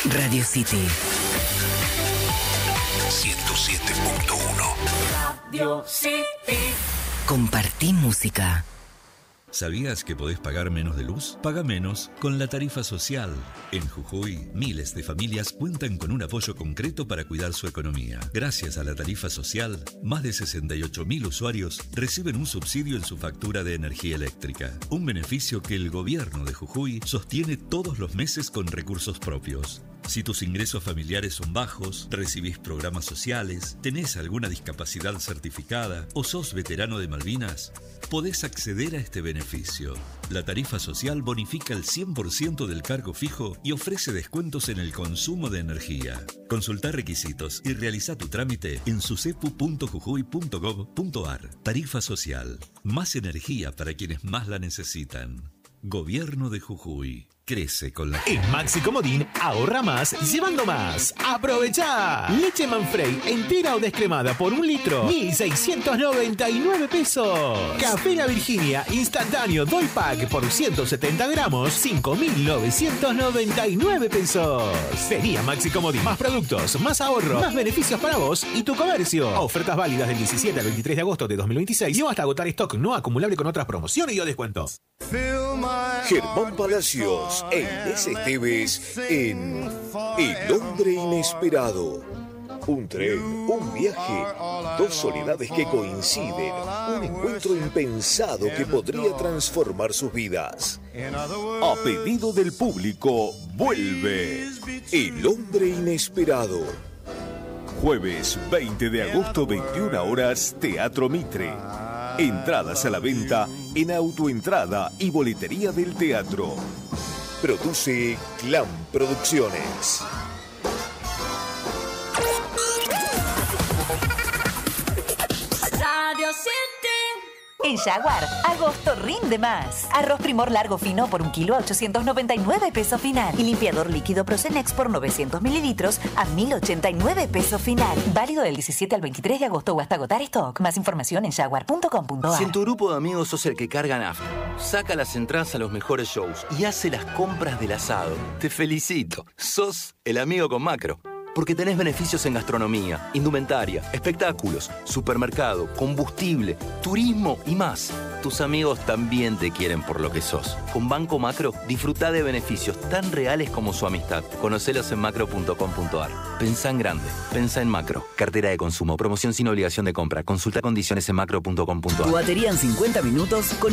Radio City 107.1. Radio City. Compartí música. ¿Sabías que podés pagar menos de luz? Paga menos con la tarifa social. En Jujuy, miles de familias cuentan con un apoyo concreto para cuidar su economía. Gracias a la tarifa social, más de 68.000 usuarios reciben un subsidio en su factura de energía eléctrica. Un beneficio que el gobierno de Jujuy sostiene todos los meses con recursos propios. Si tus ingresos familiares son bajos, recibís programas sociales, tenés alguna discapacidad certificada o sos veterano de Malvinas, podés acceder a este beneficio. La tarifa social bonifica el 100% del cargo fijo y ofrece descuentos en el consumo de energía. Consultá requisitos y realizá tu trámite en sucepu.jujuy.gov.ar. Tarifa social. Más energía para quienes más la necesitan. Gobierno de Jujuy. Crece con la... En Maxi Comodín, ahorra más llevando más. ¡Aprovechá! Leche Manfrey entera o descremada por 1 litro, 1.699 pesos. Café La Virginia instantáneo Doy Pack por 170 gramos, 5.999 pesos. Vení a Maxi Comodín. Más productos, más ahorro, más beneficios para vos y tu comercio. Ofertas válidas del 17 al 23 de agosto de 2026 y hasta agotar stock no acumulable con otras promociones y o descuentos. Germán Palacios e Inés Esteves en El Hombre Inesperado. Un tren, un viaje, dos soledades que coinciden, un encuentro impensado que podría transformar sus vidas. A pedido del público, vuelve El Hombre Inesperado. Jueves 20 de agosto, 21 horas, Teatro Mitre. Entradas a la venta en Autoentrada y Boletería del Teatro. Produce Clan Producciones. Radio City. En Jaguar, agosto rinde más. Arroz Primor largo fino por 1 kilo a 899 pesos final. Y limpiador líquido Procenex por 900 mililitros a 1.089 pesos final. Válido del 17 al 23 de agosto o hasta agotar stock. Más información en jaguar.com.ar. Si en tu grupo de amigos sos el que carga nafta, saca las entradas a los mejores shows y hace las compras del asado, te felicito. Sos el amigo con Macro. Porque tenés beneficios en gastronomía, indumentaria, espectáculos, supermercado, combustible, turismo y más. Tus amigos también te quieren por lo que sos. Con Banco Macro, disfrutá de beneficios tan reales como su amistad. Conocelos en macro.com.ar. Pensá en grande. Pensá en Macro. Cartera de consumo. Promoción sin obligación de compra. Consulta condiciones en macro.com.ar. Tu batería en 50 minutos con